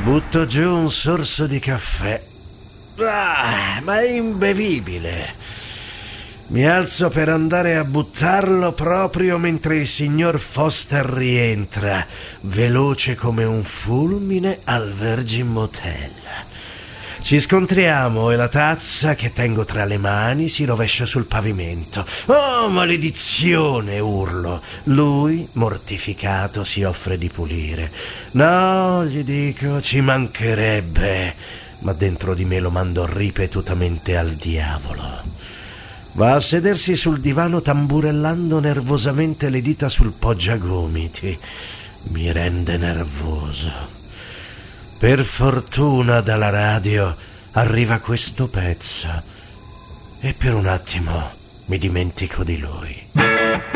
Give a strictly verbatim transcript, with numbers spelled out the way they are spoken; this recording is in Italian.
Butto giù un sorso di caffè. Ah, ma è imbevibile. Mi alzo per andare a buttarlo proprio mentre il signor Foster rientra, veloce come un fulmine al Virgin Motel. Ci scontriamo e la tazza che tengo tra le mani si rovescia sul pavimento. Oh, maledizione, urlo. Lui, mortificato, si offre di pulire. No, gli dico, ci mancherebbe. Ma dentro di me lo mando ripetutamente al diavolo. Va a sedersi sul divano tamburellando nervosamente le dita sul poggiagomiti. Mi rende nervoso. Per fortuna dalla radio arriva questo pezzo e per un attimo mi dimentico di lui.